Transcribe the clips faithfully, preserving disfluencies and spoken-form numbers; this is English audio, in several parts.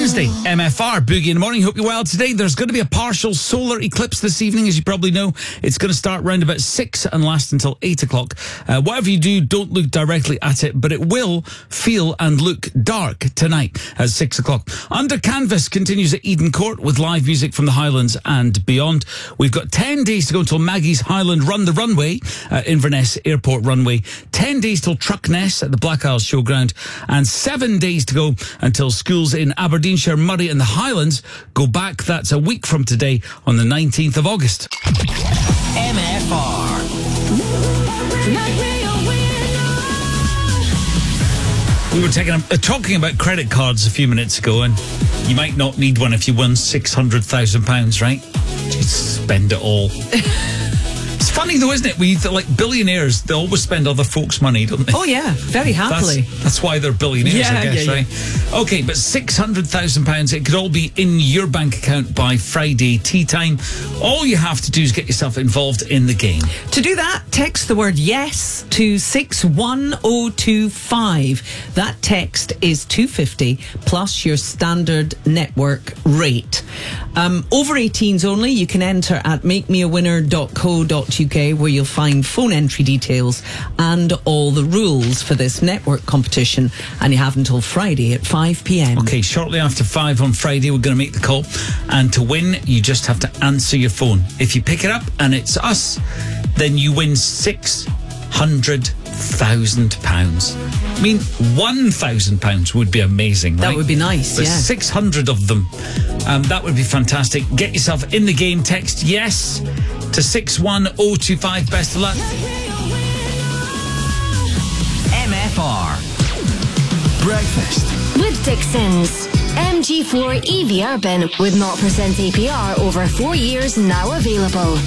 Wednesday, M F R, Boogie in the Morning. Hope you're well today. There's going to be a partial solar eclipse this evening, as you probably know. It's going to start around about six and last until eight o'clock. Uh, whatever you do, don't look directly at it, but it will feel and look dark tonight at six o'clock. Under Canvas continues at Eden Court with live music from the Highlands and beyond. We've got ten days to go until Maggie's Highland Run the Runway at Inverness Airport Runway. ten days till Truckness at the Black Isles Showground. And seven days to go until schools in Aberdeenshire, Murray and the Highlands go back. That's a week from today on the nineteenth of August. M F R. We were taking a, uh, talking about credit cards a few minutes ago, and you might not need one if you won six hundred thousand pounds, right? Just spend it all. It's funny though, isn't it? We like billionaires, they always spend other folks' money, don't they? Oh yeah, very happily. That's, that's why they're billionaires, yeah, I guess, yeah, right? Yeah. Okay, but six hundred thousand pounds, it could all be in your bank account by Friday tea time. All you have to do is get yourself involved in the game. To do that, text the word yes to six one oh two five. That text is two hundred fifty plus your standard network rate. Um, over eighteens only, you can enter at make me a winner dot co dot uk, where you'll find phone entry details and all the rules for this network competition, and you have until Friday at five p.m. Okay, shortly after five on Friday, we're going to make the call, and to win, you just have to answer your phone. If you pick it up and it's us, then you win six hundred thousand pounds. I mean, one thousand pounds would be amazing, right? That would be nice, but yeah. six hundred of them, um, that would be fantastic. Get yourself in the game. Text yes to six one oh two five. Best of luck. M F R. Breakfast with Dixon's. M G four E V Urban with zero percent A P R over four years now available.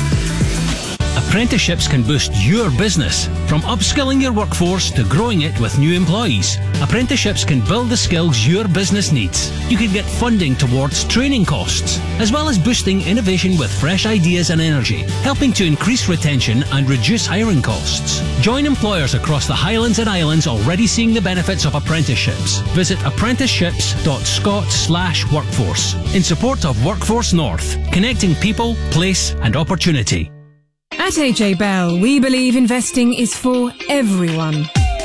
Apprenticeships can boost your business. From upskilling your workforce to growing it with new employees, apprenticeships can build the skills your business needs. You can get funding towards training costs, as well as boosting innovation with fresh ideas and energy, helping to increase retention and reduce hiring costs. Join employers across the Highlands and Islands already seeing the benefits of apprenticeships. Visit apprenticeships dot scot slash workforce in support of Workforce North, connecting people, place and opportunity. At A J Bell, we believe investing is for everyone.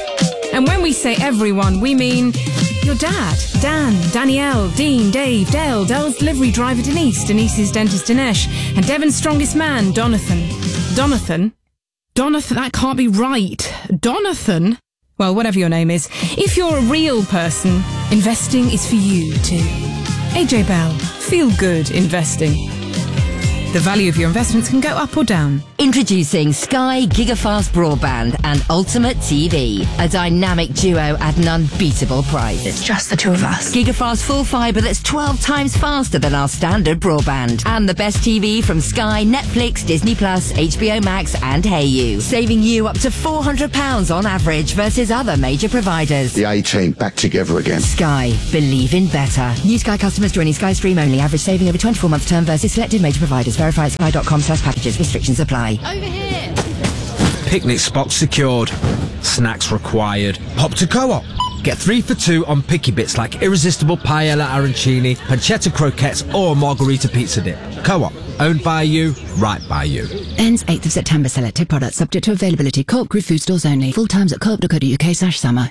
And when we say everyone, we mean your dad, Dan, Danielle, Dean, Dave, Dale, Dell's delivery driver Denise, Denise's dentist Dinesh, and Devon's strongest man, Donathan. Donathan? Donathan, that can't be right. Donathan? Well, whatever your name is, if you're a real person, investing is for you too. A J Bell, feel good investing. The value of your investments can go up or down. Introducing Sky Gigafast Broadband and Ultimate T V. A dynamic duo at an unbeatable price. It's just the two of us. Gigafast full fibre that's twelve times faster than our standard broadband. And the best T V from Sky, Netflix, Disney Plus, H B O Max and Hey You. Saving you up to four hundred pounds on average versus other major providers. The A-Team back together again. Sky. Believe in better. New Sky customers joining Sky Stream only. Average saving over twenty-four month term versus selected major providers. Verify at sky dot com slash packages. Restrictions apply. Over here. Picnic spot secured. Snacks required. Hop to Co-op. Get three for two on picky bits like irresistible paella arancini, pancetta croquettes or margarita pizza dip. Co-op. Owned by you, right by you. Ends eighth of September. Selected products subject to availability. Co-op Group food stores only. Full times at co op dot co dot uk slash summer.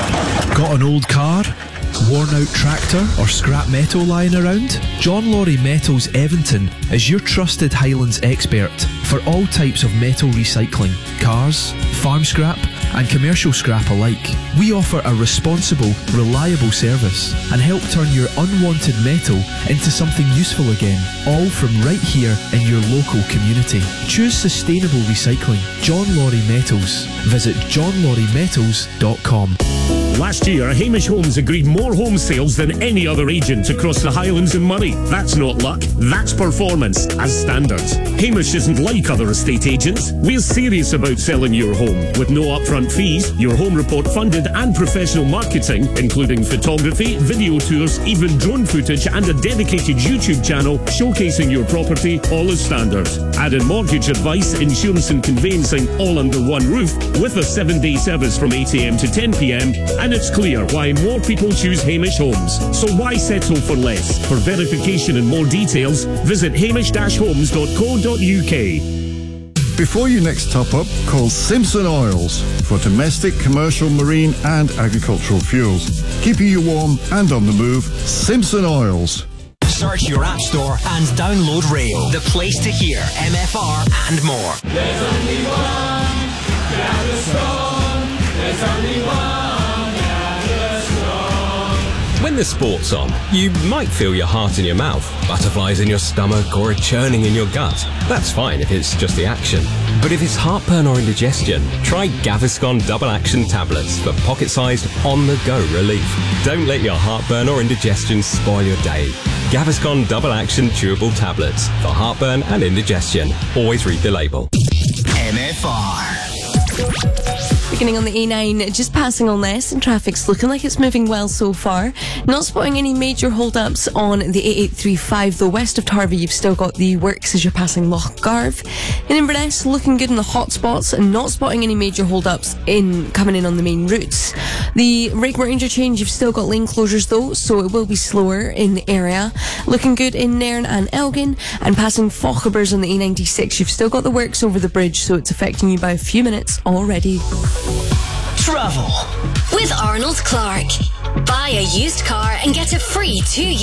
Got an old car? Worn out tractor or scrap metal lying around? John Laurie Metals Eventon is your trusted Highlands expert for all types of metal recycling, cars, farm scrap and commercial scrap alike. We offer a responsible, reliable service and help turn your unwanted metal into something useful again, all from right here in your local community. Choose sustainable recycling. John Laurie Metals. Visit john laurie metals dot com. Last year, Hamish Homes agreed more home sales than any other agent across the Highlands and Murray. That's not luck, that's performance, as standard. Hamish isn't like other estate agents. We're serious about selling your home, with no upfront fees, your home report funded and professional marketing, including photography, video tours, even drone footage and a dedicated YouTube channel showcasing your property, all as standard. Add in mortgage advice, insurance and conveyancing, all under one roof, with a seven-day service from eight a m to ten p m and And it's clear why more people choose Hamish Homes. So why settle for less? For verification and more details, visit hamish dash homes dot co dot uk. Before you next top up, call Simpson Oils for domestic, commercial, marine and agricultural fuels. Keeping you warm and on the move, Simpson Oils. Search your app store and download Rail, the place to hear M F R and more. There's only one Gaviscon. There's only one Gaviscon. When the sport's on, you might feel your heart in your mouth, butterflies in your stomach, or a churning in your gut. That's fine if it's just the action. But if it's heartburn or indigestion, try Gaviscon Double Action Tablets for pocket-sized, on-the-go relief. Don't let your heartburn or indigestion spoil your day. Gaviscon Double Action Chewable Tablets for heartburn and indigestion. Always read the label. M F R. Beginning on the A nine, just passing on less, and traffic's looking like it's moving well so far. Not spotting any major hold-ups on the A eight three five, though west of Tarvey you've still got the works as you're passing Loch Garv. In Inverness, looking good in the hot spots, and not spotting any major hold-ups in coming in on the main routes. The Raigmore interchange, you've still got lane closures though, so it will be slower in the area. Looking good in Nairn and Elgin, and passing Fauchebers on the A ninety-six, you've still got the works over the bridge, so it's affecting you by a few minutes already. Travel with Arnold Clark. Buy a used car and get a free two